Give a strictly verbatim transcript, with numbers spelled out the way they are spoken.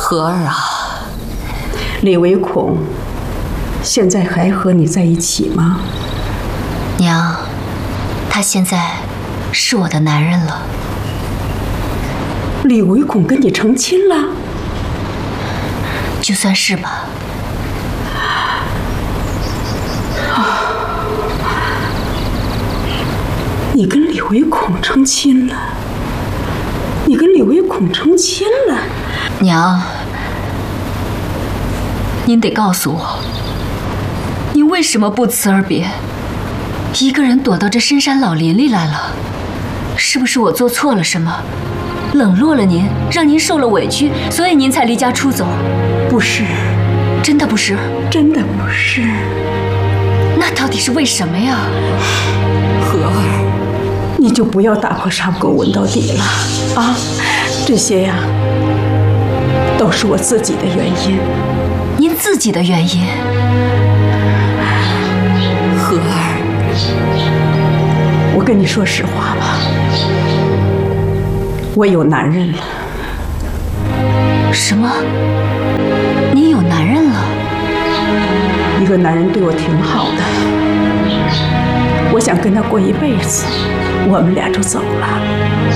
和儿啊， 李唯孔现在还和你在一起吗？ 娘，他现在是我的男人了。 李唯孔跟你成亲了？ 就算是吧。 你跟李唯孔成亲了？你跟李唯孔成亲了？ 娘，您得告诉我，您为什么不辞而别，一个人躲到这深山老林里来了？是不是我做错了什么，冷落了您，让您受了委屈，所以您才离家出走？ 不是， 真的不是， 真的不是。 那到底是为什么呀？ 和儿，你就不要打破砂锅问到底了啊！这些呀，都是我自己的原因。 您自己的原因？ 和儿，我跟你说实话吧，我有男人了。 什么？你有男人了？ 一个男人对我挺好的，我想跟他过一辈子，我们俩就走了。